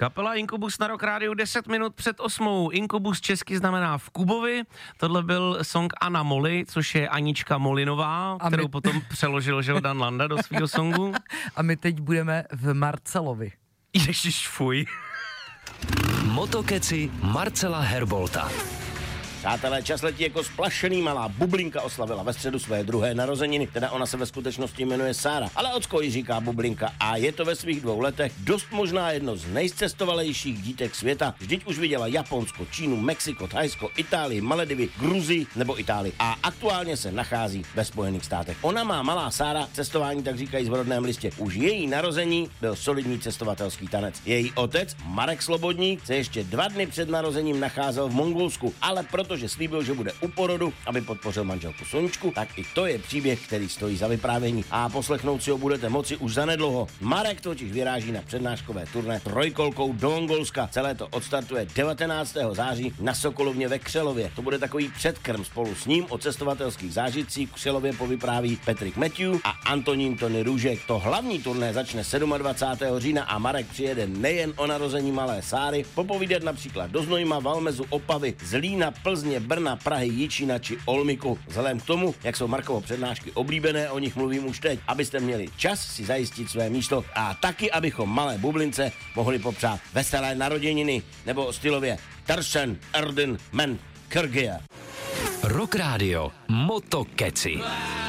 Kapela Inkubus na Rock Rádiu 10 minut před 8. Inkubus česky znamená v Kubovi. Tohle byl song Anna Molly, což je Anička Molinová, kterou potom přeložil že Dan Landa do svého songu. A my teď budeme v Marcelovi. Ježiš, fuj. Motokeci Marcela Herbolta. Přátelé, čas letí jako splašený, malá bublinka oslavila ve středu své druhé narozeniny, teda ona se ve skutečnosti jmenuje Sára, ale ocko ji říká bublinka a je to ve svých 2 letech dost možná jedno z nejcestovalejších dítek světa. Vždyť už viděla Japonsko, Čínu, Mexiko, Thajsko, Itálii, Maledivy, Gruzii nebo Itálii a aktuálně se nachází ve Spojených státech. Ona má, malá Sára, cestování tak říkají v rodném listě. Už její narození byl solidní cestovatelský tanec. Její otec, Marek Slobodník, se ještě 2 dny před narozením nacházel v Mongolsku, ale protože slíbil, že bude u porodu, aby podpořil manželku Soničku, tak i to je příběh, který stojí za vyprávění a poslechnout si ho budete moci už zanedlouho. Marek totiž vyráží na přednáškové turné trojkolkou do Mongolska. Celé to odstartuje 19. září na Sokolovně ve Křelově. To bude takový předkrm, spolu s ním o cestovatelských zážitcích v Křelově povypráví Petrik Matthew a Antonín Tony Růžek. To hlavní turné začne 27. října a Marek přijede nejen o narození malé Sáry, popovídat například do Znojma, Valmezu, Opavy, Zlína, Plzně, Brna, Prahy, Jičína či Olmiku. Vzhledem k tomu, jak jsou Markovo přednášky oblíbené, o nich mluvím už teď, abyste měli čas si zajistit své místo a taky, abychom malé bublince mohli popřát veselé narozeniny nebo stylově Tersen Erden Men Kyrgyz. Rock Radio Motokeci.